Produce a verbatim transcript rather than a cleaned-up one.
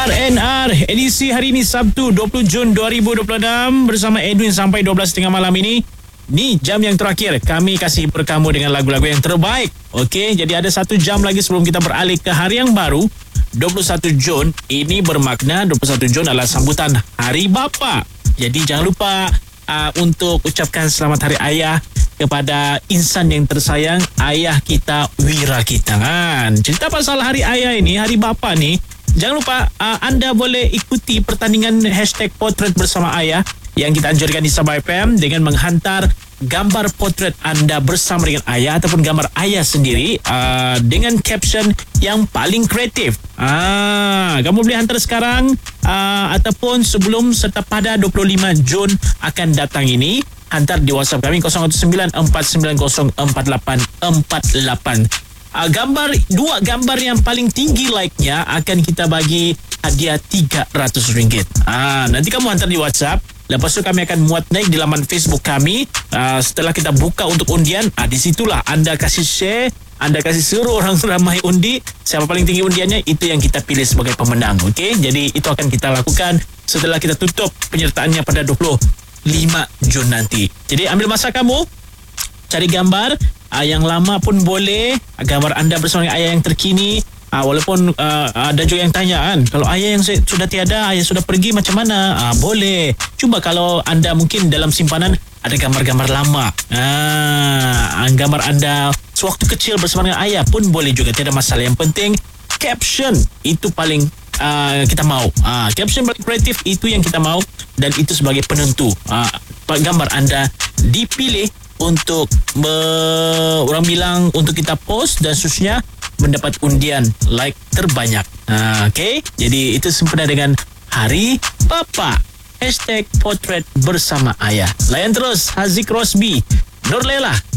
R N R edisi hari ini Sabtu dua puluh Jun dua ribu dua puluh enam bersama Edwin sampai dua belas tiga puluh malam ini. Ni jam yang terakhir kami kasih berkamu dengan lagu-lagu yang terbaik. Okey, jadi ada satu jam lagi sebelum kita beralih ke hari yang baru dua puluh satu Jun. Ini bermakna dua puluh satu Jun adalah sambutan Hari Bapa. Jadi jangan lupa uh, untuk ucapkan selamat Hari Ayah kepada insan yang tersayang, ayah kita, wira kita kan. Cerita pasal Hari Ayah ini, Hari Bapa ni, jangan lupa uh, anda boleh ikuti pertandingan hashtag potret bersama ayah yang kita anjurkan di Sabah F M dengan menghantar gambar potret anda bersama dengan ayah ataupun gambar ayah sendiri uh, dengan caption yang paling kreatif. Ah, kamu boleh hantar sekarang uh, ataupun sebelum serta pada dua puluh lima Jun akan datang ini. Hantar di WhatsApp kami kosong satu sembilan empat sembilan kosong empat lapan empat lapan. Uh, gambar dua gambar yang paling tinggi like-nya akan kita bagi hadiah tiga ratus ringgit. Ah, nanti kamu hantar di WhatsApp. Lepas tu kami akan muat naik di laman Facebook kami. Uh, setelah kita buka untuk undian, ah, di situlah anda kasih share, anda kasih suruh orang ramai undi. Siapa paling tinggi undiannya, itu yang kita pilih sebagai pemenang. Okey, jadi itu akan kita lakukan setelah kita tutup penyertaannya pada dua puluh lima Jun nanti. Jadi ambil masa kamu, cari gambar uh, yang lama pun boleh, gambar anda bersama ayah yang terkini. Uh, walaupun uh, ada juga yang tanya kan, kalau ayah yang sudah tiada, ayah sudah pergi macam mana? Uh, boleh. Cuba kalau anda mungkin dalam simpanan ada gambar-gambar lama. Uh, gambar anda sewaktu kecil bersama dengan ayah pun boleh juga, tiada masalah. Yang penting caption itu paling Uh, kita mau uh, caption paling kreatif itu yang kita mau, dan itu sebagai penentu uh, gambar anda dipilih untuk me- orang bilang untuk kita post dan seterusnya mendapat undian like terbanyak. uh, Okay, jadi itu sempena dengan Hari Bapa. Hashtag potret bersama ayah. Layan terus Haziq Rosby, Nur Lela